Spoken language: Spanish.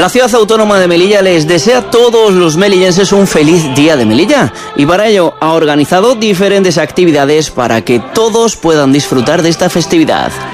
La ciudad autónoma de Melilla les desea a todos los melillenses un feliz día de Melilla y para ello ha organizado diferentes actividades para que todos puedan disfrutar de esta festividad.